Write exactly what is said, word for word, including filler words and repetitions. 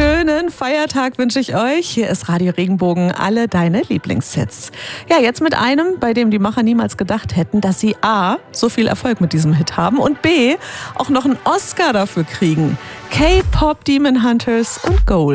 schönen Feiertag wünsche ich euch. Hier ist Radio Regenbogen, alle deine Lieblingshits. Ja, jetzt mit einem, bei dem die Macher niemals gedacht hätten, dass sie A, so viel Erfolg mit diesem Hit haben und B, auch noch einen Oscar dafür kriegen. K-Pop Demon Hunters und Gold.